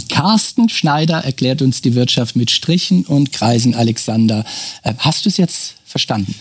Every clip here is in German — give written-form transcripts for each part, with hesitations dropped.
Carsten Schneider erklärt uns die Wirtschaft mit Strichen und Kreisen. Alexander, hast du es jetzt verstanden?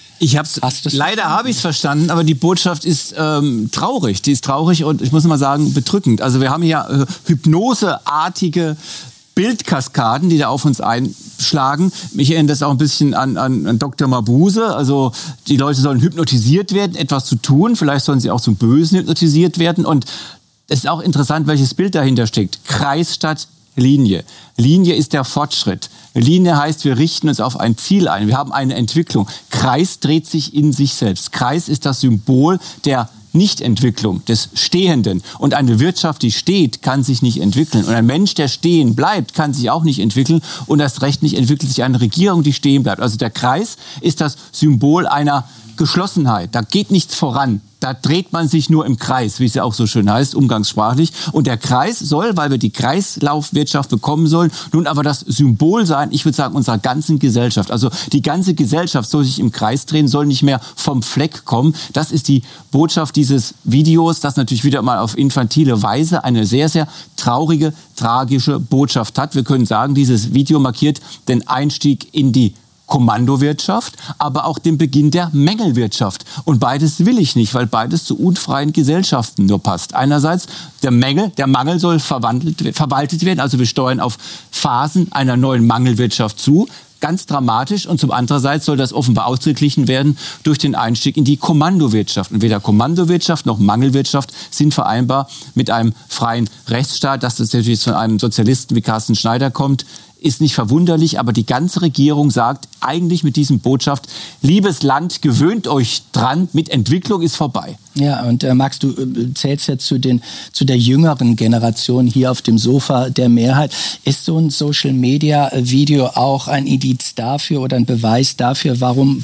Leider habe ich es verstanden, aber die Botschaft ist traurig. Die ist traurig und ich muss mal sagen, bedrückend. Also wir haben hier hypnoseartige Bildkaskaden, die da auf uns einschlagen. Mich erinnert das auch ein bisschen an Dr. Mabuse. Also die Leute sollen hypnotisiert werden, etwas zu tun. Vielleicht sollen sie auch zum Bösen hypnotisiert werden. Und es ist auch interessant, welches Bild dahinter steckt. Kreis statt Linie. Linie ist der Fortschritt. Linie heißt, wir richten uns auf ein Ziel ein. Wir haben eine Entwicklung. Kreis dreht sich in sich selbst. Kreis ist das Symbol der Nichtentwicklung, des Stehenden. Und eine Wirtschaft, die steht, kann sich nicht entwickeln. Und ein Mensch, der stehen bleibt, kann sich auch nicht entwickeln. Und erst recht nicht entwickelt sich eine Regierung, die stehen bleibt. Also der Kreis ist das Symbol einer Geschlossenheit. Da geht nichts voran. Da dreht man sich nur im Kreis, wie es ja auch so schön heißt, umgangssprachlich. Und der Kreis soll, weil wir die Kreislaufwirtschaft bekommen sollen, nun aber das Symbol sein, ich würde sagen, unserer ganzen Gesellschaft. Also die ganze Gesellschaft soll sich im Kreis drehen, soll nicht mehr vom Fleck kommen. Das ist die Botschaft dieses Videos, das natürlich wieder mal auf infantile Weise eine sehr, sehr traurige, tragische Botschaft hat. Wir können sagen, dieses Video markiert den Einstieg in die Kommandowirtschaft, aber auch den Beginn der Mängelwirtschaft. Und beides will ich nicht, weil beides zu unfreien Gesellschaften nur passt. Einerseits der Mangel soll verwaltet werden, also wir steuern auf Phasen einer neuen Mangelwirtschaft zu. Ganz dramatisch. Und zum andererseits soll das offenbar ausgeglichen werden durch den Einstieg in die Kommandowirtschaft. Und weder Kommandowirtschaft noch Mangelwirtschaft sind vereinbar mit einem freien Rechtsstaat. Dass das natürlich von einem Sozialisten wie Carsten Schneider kommt, ist nicht verwunderlich, aber die ganze Regierung sagt eigentlich mit diesem Botschaft, liebes Land, gewöhnt euch dran, mit Entwicklung ist vorbei. Ja, und Max, du zählst ja zu der jüngeren Generation hier auf dem Sofa der Mehrheit. Ist so ein Social-Media-Video auch ein Indiz dafür oder ein Beweis dafür, warum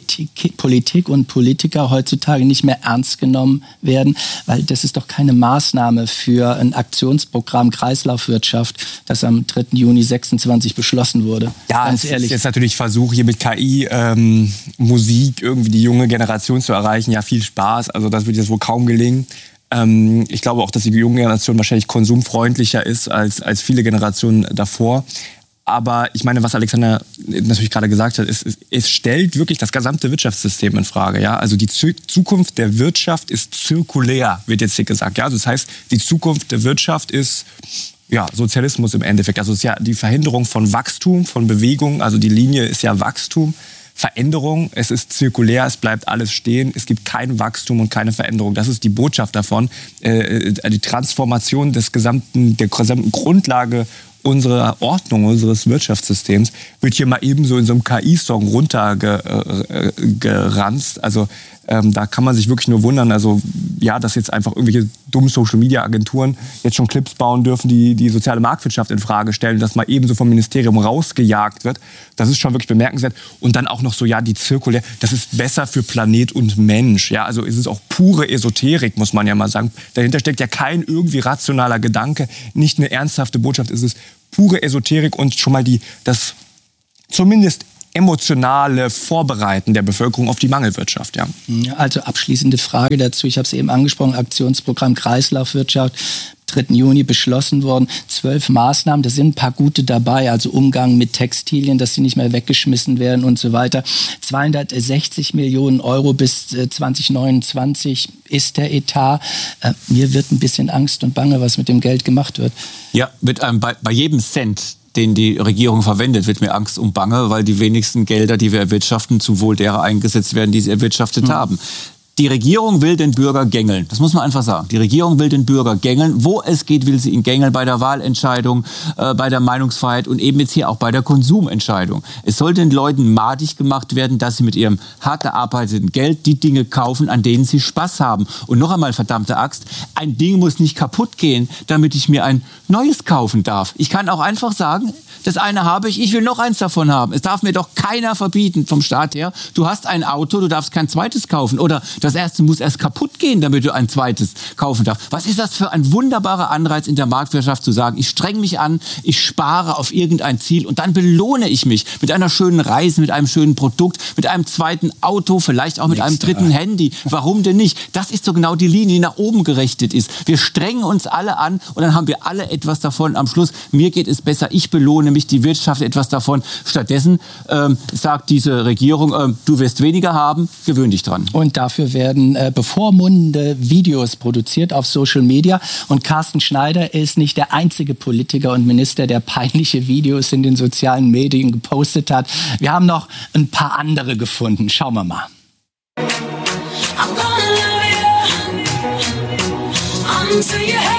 Politik und Politiker heutzutage nicht mehr ernst genommen werden? Weil das ist doch keine Maßnahme für ein Aktionsprogramm Kreislaufwirtschaft, das am 3. Juni 26 beschlossen wurde. Ja, ganz ehrlich. Es ist jetzt natürlich Versuch, hier mit KI, Musik irgendwie die junge Generation zu erreichen. Ja, viel Spaß. Also das wird jetzt wohl kaum gelingen. Ich glaube auch, dass die junge Generation wahrscheinlich konsumfreundlicher ist als viele Generationen davor. Aber ich meine, was Alexander natürlich gerade gesagt hat, es stellt wirklich das gesamte Wirtschaftssystem in Frage. Ja? Also die Zukunft der Wirtschaft ist zirkulär, wird jetzt hier gesagt. Ja? Also das heißt, die Zukunft der Wirtschaft ist Sozialismus im Endeffekt. Also es ist ja die Verhinderung von Wachstum, von Bewegung. Also die Linie ist ja Wachstum. Veränderung, es ist zirkulär, es bleibt alles stehen, es gibt kein Wachstum und keine Veränderung. Das ist die Botschaft davon. Die Transformation der gesamten Grundlage unserer Ordnung, unseres Wirtschaftssystems wird hier mal ebenso in so einem KI-Song runtergeranzt. Also da kann man sich wirklich nur wundern, also ja, dass jetzt einfach irgendwelche dummen Social-Media-Agenturen jetzt schon Clips bauen dürfen, die soziale Marktwirtschaft in Frage stellen, dass mal ebenso vom Ministerium rausgejagt wird. Das ist schon wirklich bemerkenswert. Und dann auch noch so, ja, die zirkulär, das ist besser für Planet und Mensch. Ja, also es ist auch pure Esoterik, muss man ja mal sagen. Dahinter steckt ja kein irgendwie rationaler Gedanke, nicht eine ernsthafte Botschaft, es ist pure Esoterik und schon mal das zumindest emotionale Vorbereiten der Bevölkerung auf die Mangelwirtschaft. Ja. Also abschließende Frage dazu. Ich habe es eben angesprochen, Aktionsprogramm Kreislaufwirtschaft, 3. Juni beschlossen worden. 12 Maßnahmen, da sind ein paar gute dabei, also Umgang mit Textilien, dass sie nicht mehr weggeschmissen werden und so weiter. 260 Millionen Euro bis 2029 ist der Etat. Mir wird ein bisschen Angst und Bange, was mit dem Geld gemacht wird. Ja, wird einem bei jedem Cent, den die Regierung verwendet, wird mir Angst und Bange, weil die wenigsten Gelder, die wir erwirtschaften, zum Wohl derer eingesetzt werden, die sie erwirtschaftet haben. Die Regierung will den Bürger gängeln. Das muss man einfach sagen. Die Regierung will den Bürger gängeln. Wo es geht, will sie ihn gängeln. Bei der Wahlentscheidung, bei der Meinungsfreiheit und eben jetzt hier auch bei der Konsumentscheidung. Es soll den Leuten madig gemacht werden, dass sie mit ihrem hart erarbeiteten Geld die Dinge kaufen, an denen sie Spaß haben. Und noch einmal, verdammte Axt, ein Ding muss nicht kaputt gehen, damit ich mir ein neues kaufen darf. Ich kann auch einfach sagen, das eine habe ich will noch eins davon haben. Es darf mir doch keiner verbieten vom Staat her. Du hast ein Auto, du darfst kein zweites kaufen. Oder Das erste muss erst kaputt gehen, damit du ein zweites kaufen darfst. Was ist das für ein wunderbarer Anreiz in der Marktwirtschaft zu sagen, ich streng mich an, ich spare auf irgendein Ziel und dann belohne ich mich mit einer schönen Reise, mit einem schönen Produkt, mit einem zweiten Auto, vielleicht auch mit einem dritten Handy. Warum denn nicht? Das ist so genau die Linie, die nach oben gerichtet ist. Wir strengen uns alle an und dann haben wir alle etwas davon am Schluss. Mir geht es besser, ich belohne mich, die Wirtschaft etwas davon. Stattdessen sagt diese Regierung, du wirst weniger haben, gewöhn dich dran. Und dafür werden bevormundende Videos produziert auf Social Media. Und Carsten Schneider ist nicht der einzige Politiker und Minister, der peinliche Videos in den sozialen Medien gepostet hat. Wir haben noch ein paar andere gefunden. Schauen wir mal. I'm gonna love you until you